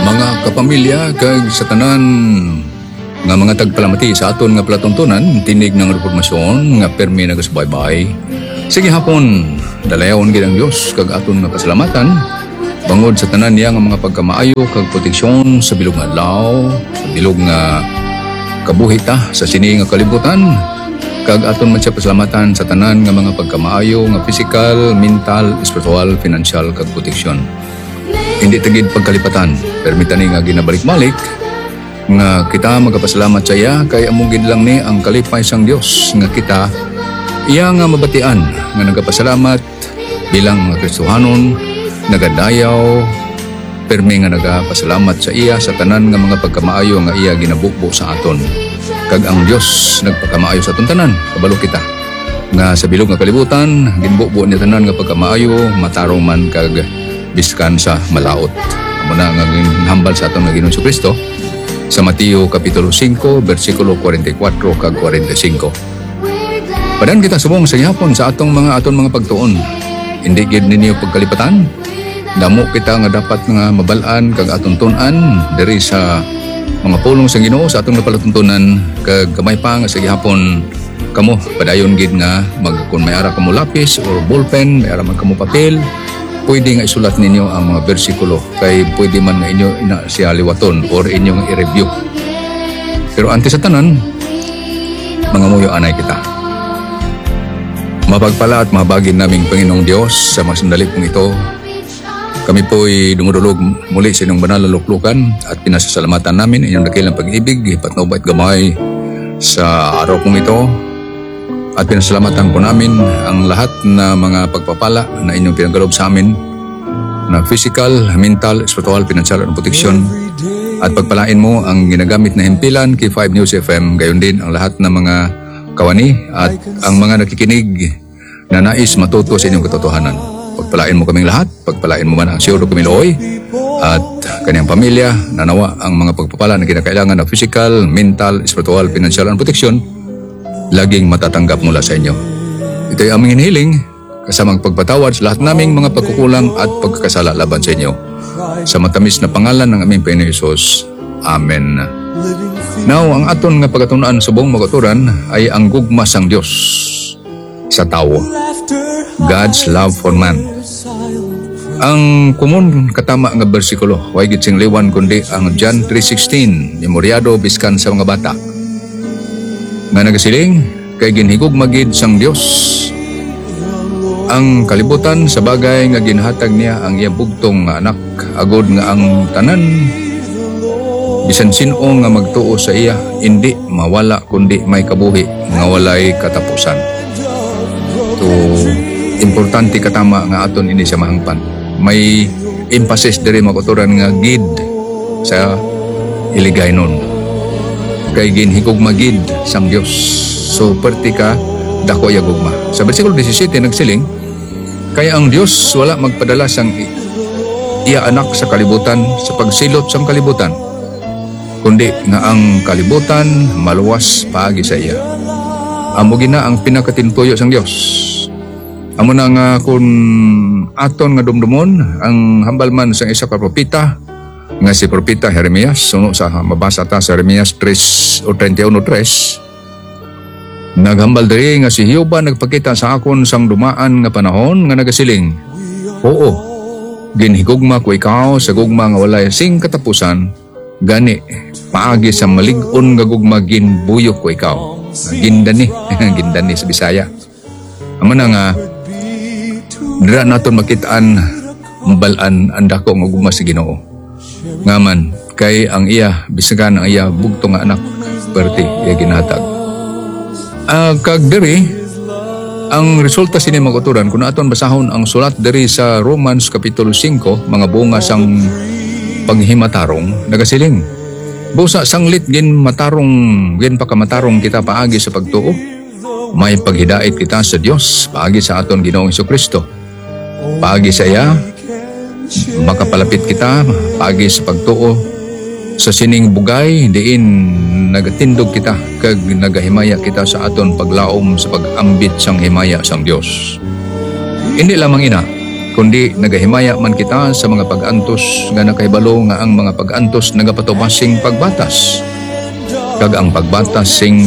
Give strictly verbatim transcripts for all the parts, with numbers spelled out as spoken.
Mga kapamilya kag sa tanan nga mga tagpalamati sa aton nga palatuntunan tinig ng reformasyon nga permi nagasubaybay. Sige hapon, dalayawon gid ang Dios kag aton nga pasalamatan bangod sa tanan niya nga mga pagkamaayo kag proteksyon sa bilog nga adlaw, sa bilog nga kabuhi ta sa sini nga kalibutan. Kag aton man siya pasalamatan sa tanan nga mga pagkamaayo nga physical, mental, spiritual, financial kag proteksyon. Hindi tagid pagkalipatan, permitani nga ginabalik-balik nga kita magapasalamat sa iya kay among gid lang ni ang kalipay sang Dios nga kita iya nga mabatian nga nagapasalamat bilang mga Kristohanon, nagadayaw permi nga nagapasalamat sa iya sa tanan nga mga pagkamaayo nga iya ginabukbo sa aton. Kag ang Dios nagpakamaayo sa aton tanan, kabalo kita nga sa bilog nga kalibutan ginbukbo niya tanan nga pagkamaayo, matarong man kag biskan sa malaot. Amo na nga ginhambal sa aton nga Ginoong Kristo sa Mateo kapitulo five bersikulo forty-four kag forty-five. Padan kita subong sa gihapon sa atong mga aton mga pagtuon. Hindi gid ninyo pagkalipatan. Damo kita nga dapat nga mabal-an kag aton tun-an diri sa mga pulong sa Ginoo sa atong napalatuntunan kag gamay pa nga sa gihapon kamo padayon gid nga mag kun may ara kamo lapis or ballpen, may ara man kamo papel, pwede nga isulat ninyo ang mga bersikulo kay pwede man nga inyo na siya liwaton or inyo nga i-review. Pero antes sa tanan, mga muyo anay kita. Mapagpala at mahabagin naming Panginoong Diyos sa mga sandali pong ito. Kami po'y dumudulog muli sa inyong banal na luklukan at pinasasalamatan namin inyong dakilang pag-ibig, patnubay at gamay sa araw pong ito. At pinasalamatan po namin ang lahat na mga pagpapala na inyong pinagkaloob sa amin na physical, mental, spiritual, financial, at protection. At pagpalain mo ang ginagamit na himpilan kay five News F M, gayon din ang lahat ng mga kawani at ang mga nakikinig na nais matuto sa inyong katotohanan. Pagpalain mo kaming lahat, pagpalain mo man ang Siyuro Kumiloy at kanyang pamilya, nanawa ang mga pagpapala na kinakailangan na physical, mental, spiritual, financial, at protection laging matatanggap mula sa inyo. Ito'y aming hinihiling kasamang pagpatawad sa lahat naming mga pagkukulang at pagkakasala laban sa inyo. Sa matamis na pangalan ng aming Panginoon Hesus. Amen. Now, ang aton nga pagkatunan sa buong magaturan ay ang gugma sang Dios sa tao. God's love for man. Ang kumun katama nga bersikulo, way gid sing liwan kundi ang John three sixteen, memoryado biskan sa mga bata. Nga nagasiling kay ginhigog magid sang Dios ang kalibutan sa bagay nga ginhatag niya ang iya bugtong nga anak agod nga ang tanan bisan sino nga magtuo sa iya hindi mawala kundi may kabuhi nga walay katapusan. To importante katama nga aton ini sa mahangpan. May emphasis diri makuturan nga gid sa iligay nun. Kay ginhigog magid sang Dios. So perti ka dako ya gugma. Sa bersikulo seventeen nagsiling kaya ang Dios wala magpadala sang iya anak sa kalibutan sa pagsilot sang kalibutan kundi nga ang kalibutan maluwas paagi sa iya. Amo gina ang pinakatinpuyo sang Dios. Amo na nga kung aton nga dumdumon ang hambal man sang isa ka propeta nga si propeta Jeremias, suno sa mabasa ta sa Jeremias three o thirty-one three, naghambal diri nga si Jehova nagpakita sa akon sang dumaan nga panahon nga nagasiling, oo, ginhigugma ko ikaw sa gugma nga walay sing katapusan, gani paagi sa malig-on nga gugma ginbuyok ko ikaw. Gindani, gindani sa Bisaya. Amo na nga dira naton makitaan mabalan ang dako nga gugma sa Ginoo. Ngaman kay ang iya bisagan ang iya bugtong nga anak perti iya ginhatag. Uh, kag diri ang resulta sini maguturan kun aton basahon ang sulat diri sa Romans kapitulo five mga bunga sang paghimatarong nagasiling busa sanglit gin matarong gin pakamatarong kita paagi sa pagtuo may paghidait kita sa Dios paagi sa aton Ginoong Jesucristo paagi sa iya makapalapit kita paagi sa pagtuo sa sining bugay diin nagatindog kita kag nagahimaya kita sa aton paglaom sa pag-ambit sang himaya sang Dios. Hindi lamang ina kundi nagahimaya man kita sa mga pag-antos nga nakahibalo nga ang mga pag-antos nagapatubas sing pagbatas. Kag ang pagbatas sing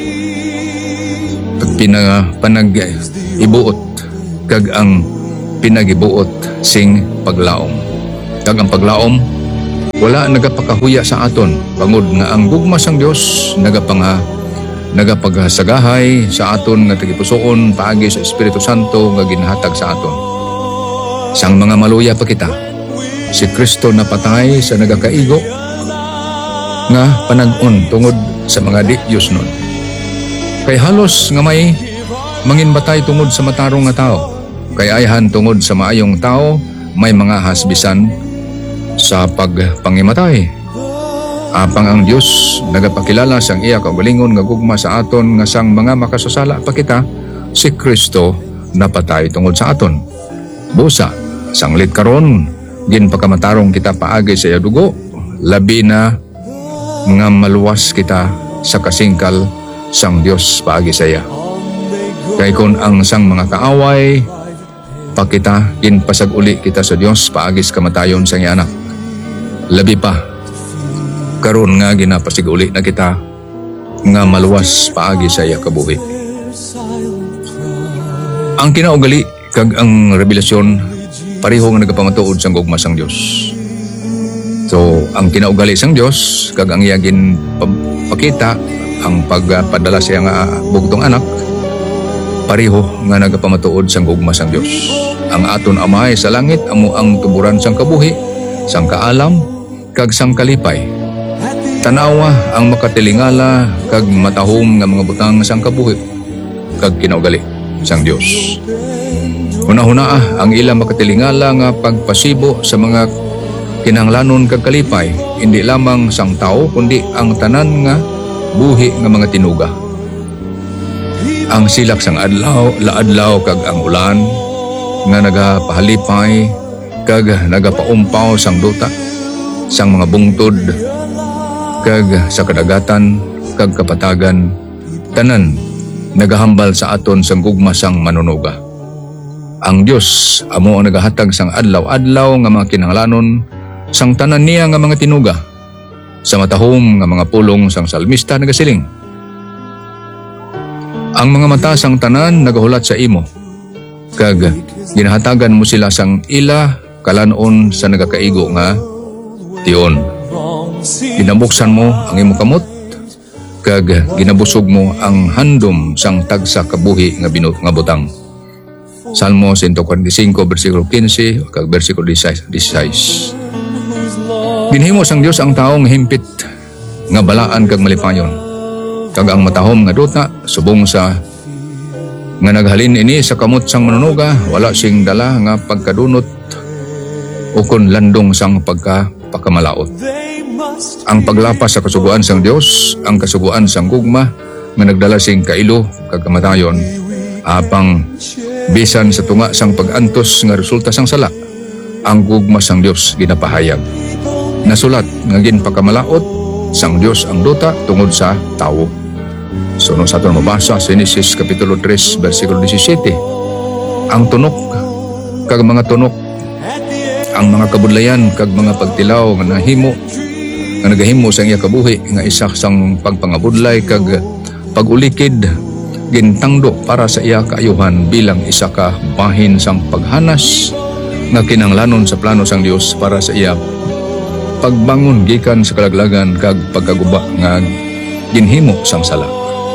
pina, panag ibuot kag ang pinagibuot sing paglaom. Kag ang paglaom wala nagapakahuya sa aton bangod nga ang gugma sang Dios nagapanga nagapagsagahay sa aton nga tagipusoon paagi sa Espiritu Santo nga ginhatag sa aton. Sang mga maluya pa kita, si Kristo napatay sa nagakaigo nga panag-on tungod sa mga di-Diyos nun. Kay halos nga may manginbatay tungod sa matarong nga tao. Kay ayahan tungod sa maayong tao, may mga hasbisan sa pagpangimatay. Apang ang Diyos nagapakilala sang iya kaugalingon nga gugma sa aton nga sang mga makasasala pa kita, si Kristo napatay tungod sa aton. Busa, sanglit karon, ginpakamatarong kita paagi sa iya dugo, labi na nga maluwas kita sa kasingkal sang Dios paagi sa iya. Kay kun ang sang mga kaaway pa kita, ginpasag-uli kita sa Dios paagis kamatayon sang iya anak. Labi pa, karon nga ginapasig-uli na kita nga maluwas paagi sa iya kabuhi. Ang kinaugali kag ang revelasyon pareho nga nagapamatuod sang gugma sang Dios. So, ang kinaugali sang Dios kag ang iya gin pakita ang pagpadala siya nga bugtong anak pareho nga nagapamatuod sang gugma sang Dios. Ang aton Amay sa langit amo ang tuburan sang kabuhi, sang kaalam kag sang kalipay. Tanawa ang makatilingala kag matahom nga mga butang sang kabuhi kag kinaugali sang Dios. Una-una ah, ang ilang makatilingala nga pagpasibo sa mga kinahanglanon kag kalipay, hindi lamang sang tao kundi ang tanan nga buhi nga mga tinuga. Ang silak sang adlaw, laadlaw kag ang ulan nga nagapahalipay kag nagapaumpaw sang duta, sang mga bungtod kag sa kadagatan kag kapatagan, tanan nagahambal sa aton sang gugma sang manunuga. Ang Dios amo ang nagahatag sang adlaw-adlaw nga mga kinahanglanon sang tanan niya nga mga tinuga. Sa matahom nga mga pulong sang salmista nagasiling, ang mga mata sang tanan nagahulat sa imo, kag ginahatagan mo sila sang ila kalanon sa nagakaigo nga tion. Ginabuksan mo ang imo kamot, kag ginabusog mo ang handom sang tagsa kabuhi nga binut nga butang. Salmo one forty-five versikulo fifteen kag versikulo sixteen. Ginhimo sang Dios ang taong himpit nga balaan kag malipayon, kag ang matahom nga duta subong sa nga naghalin ini sa kamot sang manunuga, wala sing dala nga pagkadunot o kun landong sang pagkapakamalaot. Ang paglapas sa kasuguan sang Dios, ang kasuguan sang gugma nga nagdala sing kailo kag kamatayon, apang bisan sa tunga sang pag-antos nga resulta sang sala, ang gugma sang Dios ginapahayag. Nasulat nga ginpakamalaot sang Dios ang duta tungod sa tawo. So no sa aton mabasa sa Genesis kapitulo three versikulo seventeen, ang tunok kag mga tunok, ang mga kabudlayan kag mga pagtilaw nga nahimo nga nagahimo sang iya kabuhi nga isa sang pagpangabudlay kag pagulikid, gintangdo para sa iya kaayuhan bilang isa ka bahin sang paghanas nga kinahanglanon sa plano sang Dios para sa iya pagbangon gikan sa kalaglagan kag pagkaguba nga ginhimo sang sala.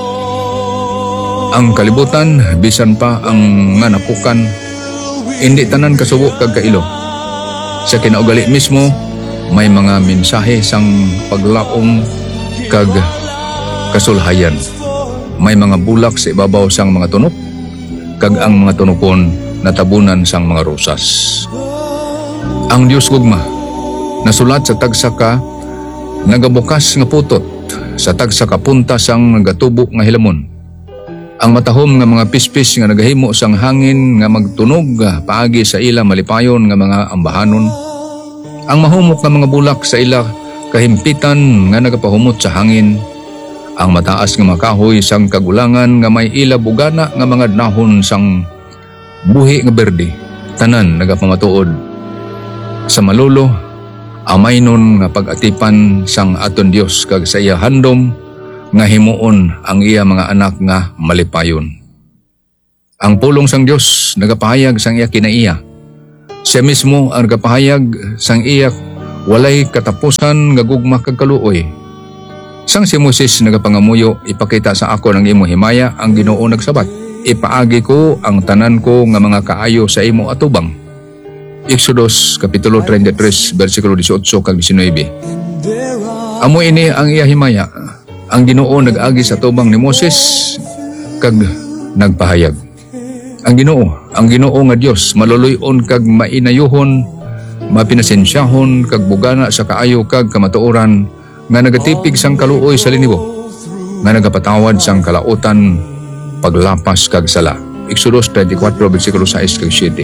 Ang kalibutan bisan pa ang nga napukan, hindi tanan kasubo kag kailo. Sa kinaugali mismo may mga mensahe sang paglaom kag kasulhayan. May mga bulak sa ibabaw sang mga tunok, kag ang mga tunokon natabunan sang mga rosas. Ang Dios gugma nasulat sa tagsa ka nagabukas nga putot, sa tagsa ka punta sang nagatubo nga hilamon. Ang matahom nga mga pispis nga nagahimo sang hangin nga magtunog paagi sa ila malipayon nga mga ambahanon. Ang mahumok nga mga bulak sa ila kahimpitan nga nagapahumot sa hangin. Ang mataas nga makahoy sang kagulangan nga may ila bugana nga mga dahon sang buhi nga berde, tanan nagapamatuod sa malulo, amay nun nga pag-atipan sang aton Dios kag sa iya handom nga himuon ang iya mga anak nga malipayon. Ang pulong sang Dios nagapahayag sang iya kinaiya. Siya mismo ang nagapahayag sang iya walay katapusan nga gugma kag kaluoy. Sang si Moses nagapangamuyo, ipakita sa ako ng imo himaya ang Ginoo nagsabat. Ipaagi ko ang tanan ko nga mga kaayo sa imo atubang. Exodus kapitulo thirty-three bersikulo eighteen kag nineteen. Amo ini ang iya himaya. Ang Ginoo nag-agi sa tubang ni Moses kag nagpahayag. Ang Ginoo, ang Ginoo nga Dios maluluy-on kag mainayuhon, mapinasensyahon kag bugana sa kaayo kag kamatuoran nga nagatipig sang kaluoy sa linibo, nga nagapatawad sang kalautan paglapas kag sala. Exodus twenty-four bersikulo six kag seven.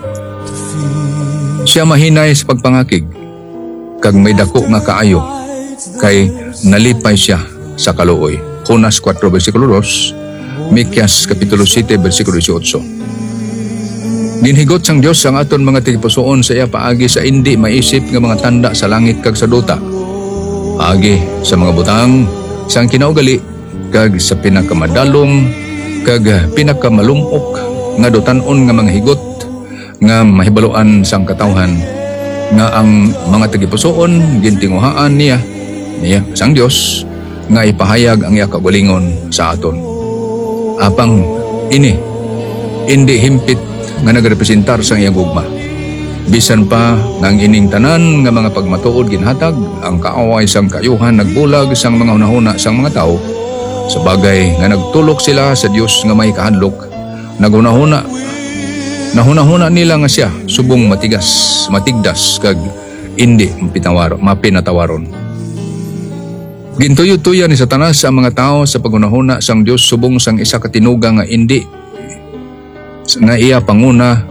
Siya mahinay sa pagpangakig kag may dako nga kaayo kay nalipay siya sa kaluoy. Jonas four bersikulo two, Mikyas kapitulo seven bersikulo eighteen. Ginhigot sang Dios ang aton mga tigipusoon sa iya paagi sa indi maisip nga mga tanda sa langit kag sa duta. Paagi sa mga butang sang kinaugali kag sa pinakamadalong kag pinakamalumok nga dutan-on nga mga higot nga mahibaluan sang katawhan nga ang mga tigipusoon gintinguhaan niya niya sang Dios nga ipahayag ang iya kagalingon sa aton. Apang ini indi himpit nga nagrepresentar sang iyang gugma. Bisan pa ng ining tanan nga mga pagmatuod ginhatag, ang kaaway sang kayuhan nagbulag sang mga hunahuna sang mga tao sa bagay nga nagtulok sila sa Dios nga may kahadlok. Nagunahuna nahunahuna nila nga siya subong matigas, matigdas kag indi mapinatawaro, mapinatawaron. Gintuyo-tuya ni Satanas ang mga tao sa pagunahuna sang Dios subong sang isa ka tinuga nga indi nga iya panguna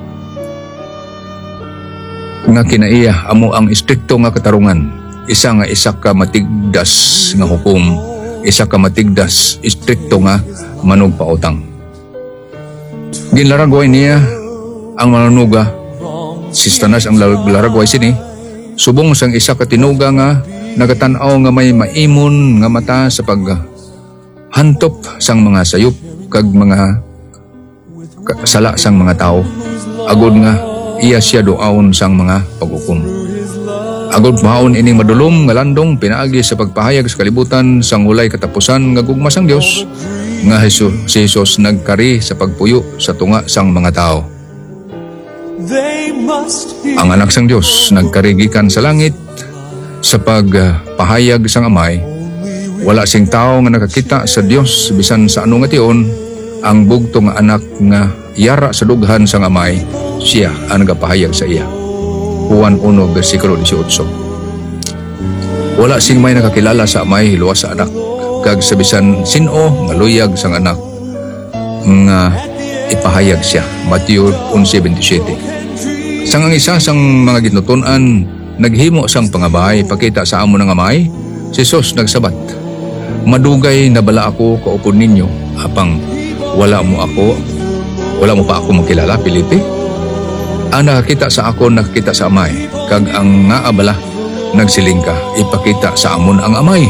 nga kinaiya amo ang istrikto nga katarungan. Isa nga isa ka matigdas nga hukom, isa ka matigdas istrikto nga manugpautang. Ginlaragway niya ang manunuga, si Satanas ang laragway sini subong sang isa ka tinuga nga nagatan-aw nga may maimon nga mata sa paghantop sang mga sayop kag mga sala sang mga tao. Agod nga iya siya doaon sang mga paghukom. Agod mahaon ining madulom nga landong pinaagi sa pagpahayag sa kalibutan sang hulay katapusan nga gugma sang Dios nga Jesus, si Jesus nagkari sa pagpuyo sa tunga sang mga tao. Ang anak sang Dios nagkari gikan sa langit sa pagpahayag sang amay. Wala sing tao nga nakakita sa Dios bisan sa ano nga tion. Ang bugtong anak nga yara sa dughan sang amay, siya ang nagapahayag sa iya. Juan one bersikulo eighteen. Wala sing may nakakilala sa amay luwas sa anak kag sa bisan sino nga luyag sang anak nga ipahayag siya. Matthew one twenty-seven. Sang ang isa sang mga ginutun-an naghimo sang pangabahay pakita sa amo ng amay, si Jesus nagsabat, madugay na bala ako kaupon ninyo, apang wala mo ako, wala mo pa ako makilala, Pilipi? Ang nakakita sa ako, nakakita sa amay, kag ang nga abala, nagsiling ka, ipakita sa amon ang amay.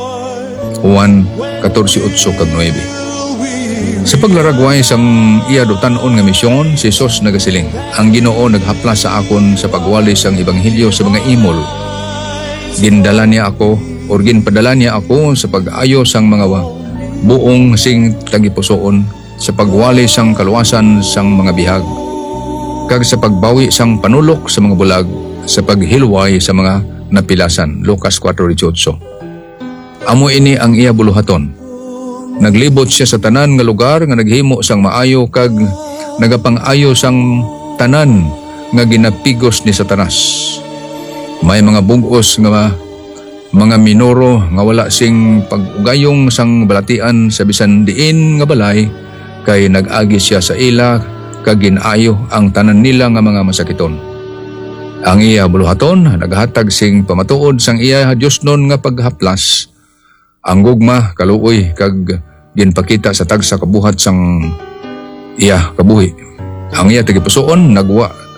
Juan fourteen eight kag nine. Sa paglaragway sang iya dutanon nga misyon, si Jesus nagasiling, ang Ginoo naghaplas sa akon sa pagwali sang ebanghelyo sa mga imol. Gindala niya ako, or ginpadala niya ako sa pag-ayo sang mga buong sing tagipusoon, sa pagwali sang kaluwasan sang mga bihag, kag sa pagbawi sang panulok sa mga bulag, sa paghilway sa mga napilasan. Lucas four eighteen. Amo ini ang iya buluhaton. Naglibot siya sa tanan nga lugar nga naghimo sang maayo kag nagapang-ayo sang tanan nga ginapigos ni Satanas. May mga bugos nga mga minoro nga wala sing pag-ugayong sang balatian sa bisan diin nga balay kay nag-agi siya sa ila kag ginayo ang tanan nila nga mga masakiton. Ang iya buluhaton naghatag sing pamatuod sang iya Diosnon nga paghaplas. Ang gugma kaluoy kag ginpakita sa tagsa kabuhat sang iya kabuhi. Ang iya tagipusoon nagwa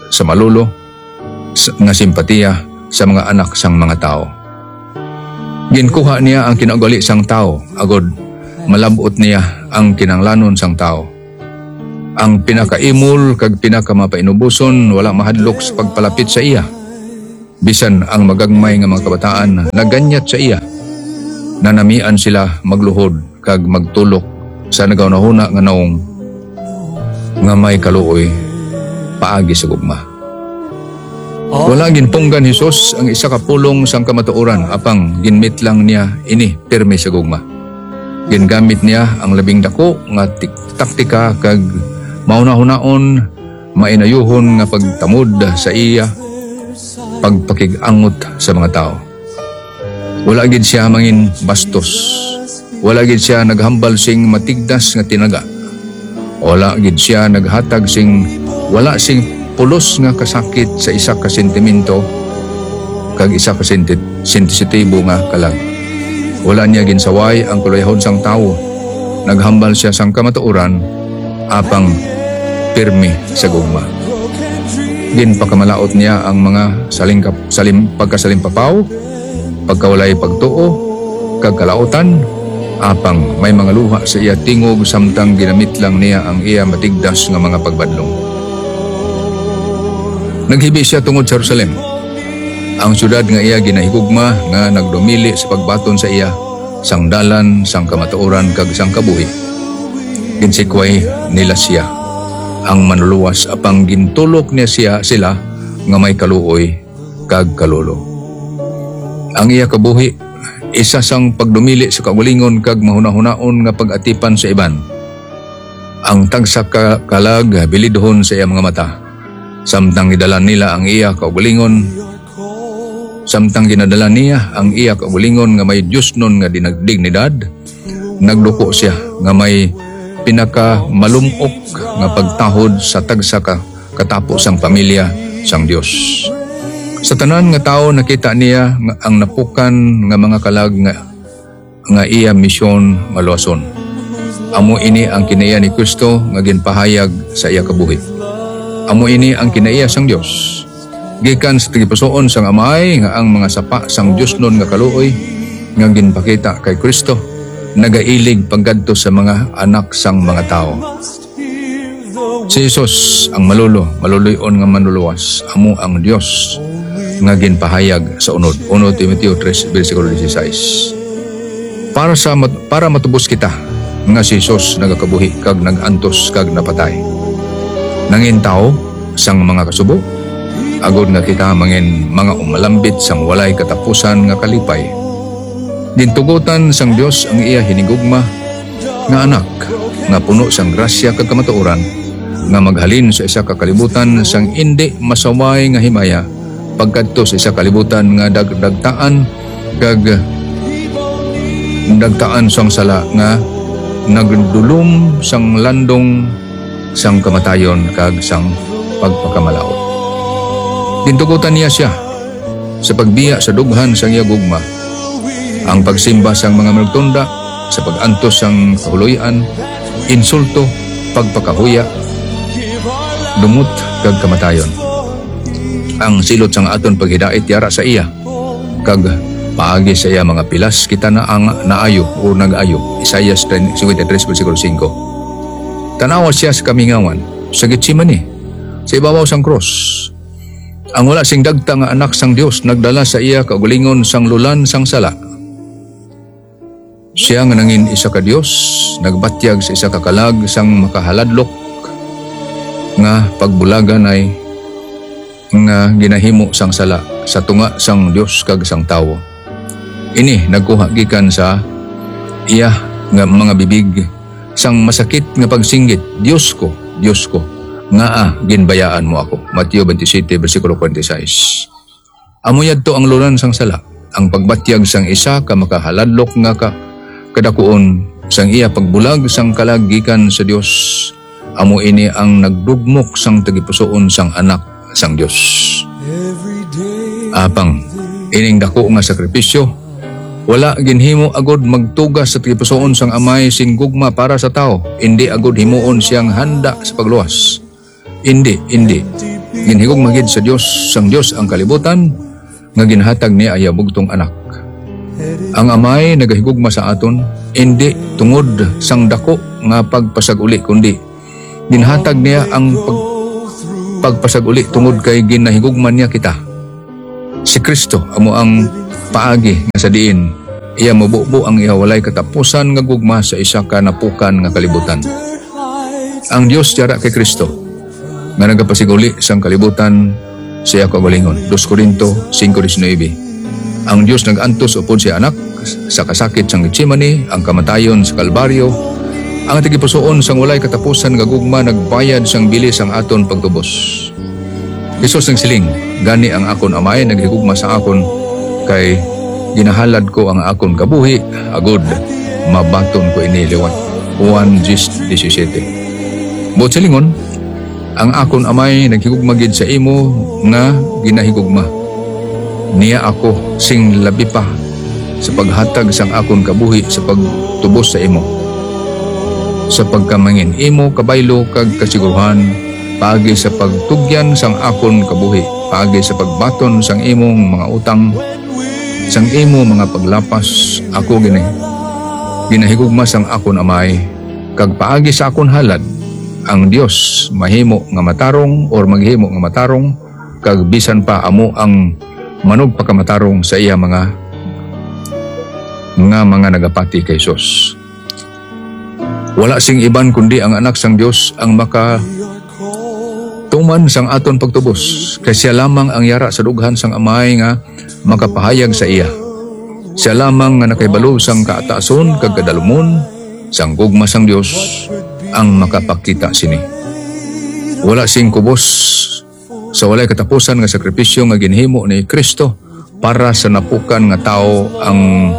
sa malulo sa, nga simpatiya sa mga anak sang mga tao. Ginkuha niya ang kinaugali sang tao, agod malabot niya ang kinanglanon sang tao. Ang pinakaimol kag pinakamapainubuson wala mahadlok sa pagpalapit sa iya. Bisan ang magagmay nga mga kabataan naganyat sa iya. Nanamian sila magluhod kag magtulok sa nagaunahuna nga naong nga may kaluoy paagi sa gugma. Wala ginpunggan Hesus ang isa ka pulong sang kamatuoran apang ginmit lang niya ini pirmi sa gugma. Gingamit niya ang labing dako nga taktika kag mauna-hunaon mainayuhon nga pagtamod sa iya pagpakig-angot sa mga tao. Wala gid siya mangin bastos. Wala gid siya naghambal sing matigdas nga tinaga. Wala gid siya naghatag sing wala sing pulos nga kasakit sa isa ka sentimento kag isa ka sensitibo nga kalag. Wala niya ginsaway ang kulayhon sang tawo. Naghambal siya sang kamatuoran apang pirmi sa gugma. Ginpakamalaot niya ang mga salingkap salim pagkasalimpapaw, pagkawalay pagtuo, kag kalautan, apang may mga luha sa iya tingog samtang ginamit lang niya ang iya matigdas nga mga pagbadlong. Naghibi siya tungod sa Jerusalem, ang syudad nga iya ginahigugma nga nagdumili sa pagbaton sa iya, sang dalan, sang kamatuoran kag sang kabuhi. Ginsikway nila siya ang manuluwas apang gintulok niya siya sila nga may kaluoy kag kalulo. Ang iya kabuhi isa sang pagdumili sa kaugalingon kag mahuna-hunaon nga pag-atipan sa iban. Ang tagsa ka kalag bilidhon sa iya mga mata. Samtang gidala nila ang iya kaugalingon, samtang ginadala niya ang iya kaugalingon nga may Dios nun nga dinagdignidad, nagduko siya nga may pinaka malumok nga pagtahod sa tagsa ka katapos ang pamilya sang Dios. Sa tanan nga tao nakita niya nga ang napukan nga mga kalag nga, nga iya misyon maluwason. Amo ini ang kinaiya ni Kristo nga ginpahayag sa iya kabuhi. Amo ini ang kinaiya sang Dios. Gikan sa tigipusoon sang amay nga ang mga sapa sang Dios nun nga kaluoy nga ginpakita kay Kristo nagailig paggadto sa mga anak sang mga tao. Si Jesus ang malulo, maluluyon nga manluluwas, amo ang Dios nga ginpahayag sa unod. Unod Timoteo three versikulo sixteen. Para sa para matubos kita nga si Jesus nagakabuhi kag nagantos kag napatay. Nangin tao sang mga kasubo, agod nga kita mangin mga umalambit sang walay katapusan nga kalipay. Dintugutan sang Dios ang iya hinigugma nga anak nga puno sang grasya kag kamatuoran nga maghalin sa isa ka kalibutan sang indi masaway nga himaya pagkadto sa isa kalibutan nga dagdagtaan kag dagtaan sang sala nga nagdulom sang landong sang kamatayon kag sang pagpakamalaot. Dintugutan niya siya sa pagbiya sa dughan sang iya gugma, ang pagsimba sang mga manugtunda, sa pag-antos sang kahuloyan, insulto, pagpakahuya, dumot kag kamatayon. Ang silot sang aton paghidait yara sa iya, kag paagi sa iya mga pilas kita na ang naayo o nag-ayo. Isaiah fifty-three versikulo five. Tanawa siya sa kamingawan, sa Getsemani, sa ibabaw sang cross. Ang wala sing dagta nga anak sang Dios nagdala sa iya kaugalingon sang lulan sang sala. Siya nga nangin isa ka Dios, nagbatyag sa isa ka kalag sang makahaladlok nga pagbulagan ay nga ginahimo sang sala sa tunga sang Dios kag sang tawo. Ini nagkuha gikan sa iya nga mga bibig sang masakit nga pagsinggit, Dios ko, Dios ko, nga ah, ginbayaan mo ako. Mateo twenty-seven versikulo twenty-six. Amo yadto ang lulan sang sala, ang pagbatyag sang isa ka makahaladlok nga ka kadakuon sang iya pagbulag sang kalag gikan sa Dios. Amo ini ang nagdugmok sang tagipusoon sang anak sang Dios. Apang ining dako nga sakripisyo wala ginhimo agod magtugas sa tagipusoon sang amay sing gugma para sa tao. Indi agod himuon siyang handa sa pagluwas. Indi, indi. Ginhigugma gid sa Dios sang Dios ang kalibutan nga ginhatag niya ay bugtong anak. Ang amay nagahigugma sa aton indi tungod sang dako nga pagpasaguli kundi ginhatag niya ang pag, pagpasaguli tungod kay ginahigugman niya kita. Si Kristo amo ang paagi nga sa diin iya mabubo ang ihawalay katapusan nga gugma sa isa ka napukan nga kalibutan. Ang Dios tiara kay Kristo nga nagapasiguli sang kalibutan siya kagalingon. Dos Korinto five nineteen. Ang Dios nag-antos upod siya anak sa kasakit sang Getsemani, ang kamatayon sa Kalbaryo, ang tigipusoon sang walay katapusan nga gugma nagbayad sang bilis ang aton pagtubos. Jesus nang siling, gani ang akon amay naghigugma sa akon kay ginahalad ko ang akon kabuhi agod mabaton ko ini liwat. Juan seventeen. Buot silingon, ang akon amay naghigugma gid sa imo nga ginahigugma niya ako sing labi pa sa paghatag sang akon kabuhi sa pagtubos sa imo, sa pagkamangin imo kabaylo kag kasiguruhan paagi sa pagtugyan sang akon kabuhi, paagi sa pagbaton sang imong mga utang, sang imo mga paglapas ako gini ginahigugma sang akon amay, kag paagi sa akon halad ang Dios mahimo nga matarong or maghimo nga matarong kag bisan pa amo ang manog pagkamatarong sa iya mga nga mga nagapati kay Jesus. Wala sing iban kundi ang anak sang Dios ang maka tuman sang aton pagtubos, kay siya lamang ang yara sa dughan sang amay nga makapahayag sa iya. Siya lamang nga nakahibalo sang kaatason kag kadalumon sang gugma sang Dios ang makapakita sini. Wala sing kubos sa walay katapusan nga sakripisyo nga ginhimo ni Kristo para sa napukan nga tao ang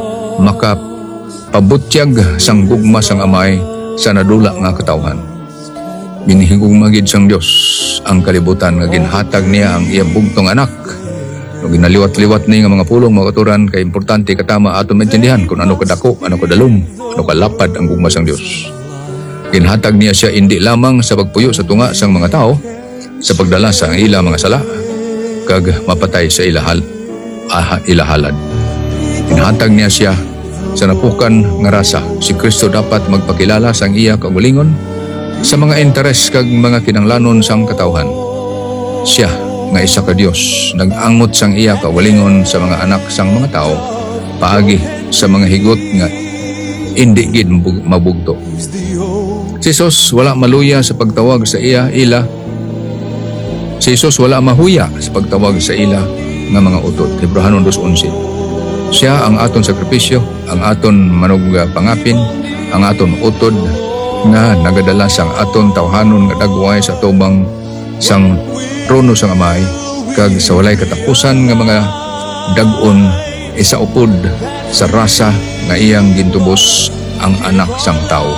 makapabutyag sang gugma sang amay sa nadula nga katawhan. Ginhigugma gid sang Dios ang kalibutan nga ginhatag niya ang iyang bugtong anak. No ginaliwat-liwat ni nga mga pulong mga katuran kay importante katama aton maintindihan kung ano kadako, ano kadalom, ano kalapad ang gugma sang Dios. Ginhatag niya siya indi lamang sa pagpuyo sa tunga sang mga tao, sa pagdala sa ila mga sala kag mapatay sa ilahal ah, ilahalad. Ginhatag niya siya sa napukan nga rasa. Si Kristo dapat magpakilala sang iya kaugalingon sa mga interes kag mga kinanglanon sang katawhan. Siya nga isa ka Dios nag-angot sang iya kaugalingon sa mga anak sang mga tao paagi sa mga higot nga indi gid mabugto. Si Jesus wala maluya sa pagtawag sa iya ila Si Jesus wala mahuya sa pagtawag sa ila nga mga utot. Hebrehanon two eleven. Siya ang aton sakripisyo, ang aton manog pangapin, ang aton utod nga nagadala sang aton tawhanon nga dagway sa tubang sang trono sang amay kag sa walay katapusan nga mga dag-on isa upod sa rasa nga iyang gintubos ang anak sang tao.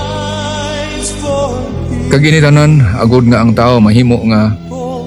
Kag initanan agud nga ang tao mahimo nga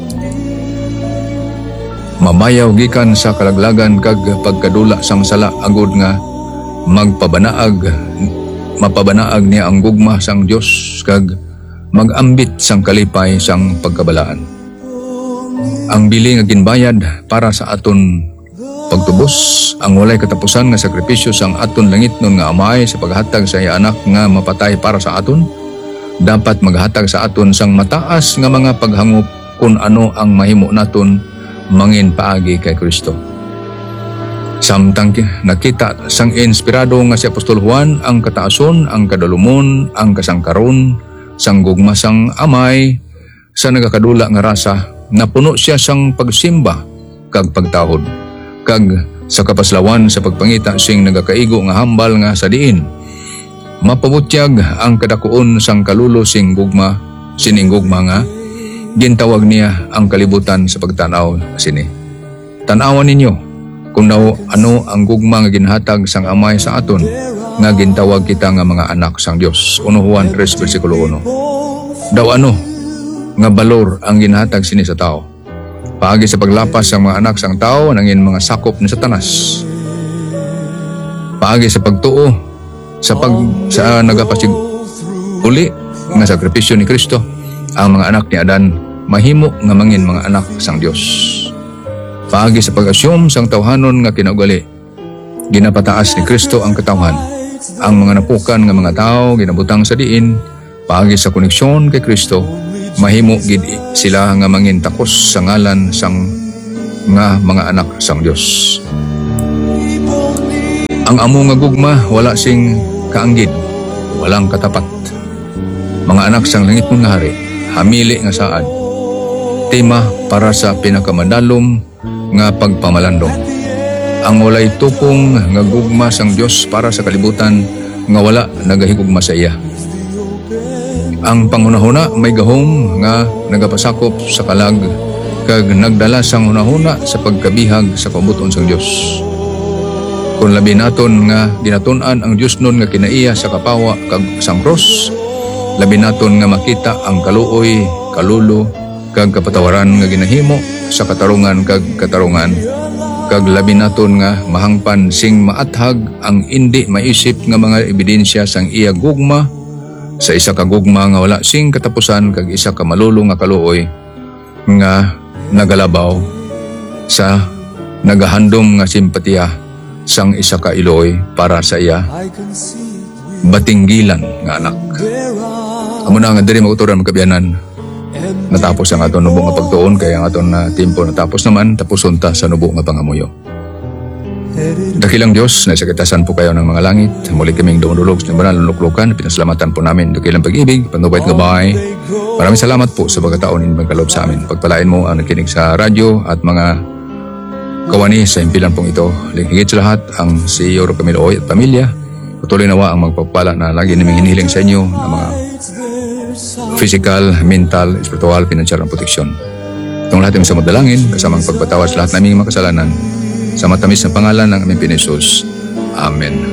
mamayaw gikan sa kalaglagan kag pagkadula sang sala agud nga magpabanaag mapabanaag niya ang gugma sang Dios kag magambit sang kalipay sang pagkabalaan. Ang bili nga ginbayad para sa aton pagtubos, ang walay katapusan nga sakripisyo sang aton langitnon nga amay sa paghatag sa iya anak nga mapatay para sa aton, dapat maghatag sa aton sang mataas nga mga paghangop kung ano ang mahimo naton mangin paagi kay Kristo. Samtang nakita sang inspirado nga si Apostol Juan ang kataason, ang kadalumon, ang kasangkaron, sang gugma sang amay, sa nagakadula nga rasa, napuno siya sang pagsimba kag pagtahod, kag sa kapaslawan sa pagpangita sing nagakaigo nga hambal nga sa diin. Mapabutyag ang kadakuon sang kalulo sing gugma, sining gugma nga gintawag niya ang kalibutan sa pagtanaw sini. Tanawan ninyo kung daw ano ang gugma nga ginhatag sang amay sa aton nga gintawag kita nga mga anak sang Dios. Uno Juan three versikulo one. Daw ano nga balor ang ginhatag sini sa tao. Paagi sa paglapas sang mga anak sang tao nangin mga sakop ni Satanas. Paagi sa pagtuo sa pag sa nagapasig uli nga sakripisyo ni Kristo, ang mga anak ni Adan mahimo nga mangin mga anak sang Dios. Paagi sa pag-asyum sang tawhanon nga kinaugali, ginapataas ni Kristo ang katawhan. Ang mga napukan nga mga tao ginabutang sa diin, paagi sa koneksyon kay Kristo, mahimo gid sila nga mangin takos sa ngalan sang nga mga anak sang Dios. Ang amo nga gugma wala sing kaanggid, walang katapat. Mga anak sang langit mong hari, hamili nga saad. Tema para sa pinakamadalom nga pagpamalandong. Ang walay tukong nga gugma sang Dios para sa kalibutan nga wala nagahigugma sa iya. Ang panghunahuna may gahom nga nagapasakop sa kalag kag nagdala sang hunahuna sa pagkabihag sa kabuton sang Dios. Kung labi naton nga ginatun-an ang Dios nun nga kinaiya sa kapawa kag sang cross, labi naton nga makita ang kaluoy, kalulo kag kapatawaran nga ginahimo sa katarungan kag katarungan, kag labi naton nga mahangpan sing maathag ang indi maisip nga mga ebidensya sang iya gugma sa isa ka gugma nga wala sing katapusan kag isa ka malulo nga kaluoy nga nagalabaw sa nagahandom nga simpatiya sang isa ka iloy para sa iya batinggilan nga anak. Amo na nga diri maguturan magkabyanan. Natapos ang aton nubo nga pagtuon kaya ang aton na tempo natapos naman, tapuson ta sa nubo nga pangamuyo. Dakilang Diyos, naisakitasan po kayo ng mga langit. Muli kaming dumulog sa banal na luklukan. Pinasalamatan po namin. Dakilang pag-ibig, panubait gabay. Maraming salamat po sa pagkataon ninyo magkaloob sa amin. Pagpalain mo ang nakinig sa radyo at mga kawani sa impilan pong ito. Higit sa lahat, ang C E O Camilo Oy at pamilya. Patuloy nawa ang magpapala na lagi naming hinihiling sa inyo ng mga physical, mental, spiritual, financial, at proteksyon. Itong lahat yung sa madalangin, kasamang pagpatawad sa lahat naming mga kasalanan, sa matamis na pangalan ng aming Pinisus. Amen.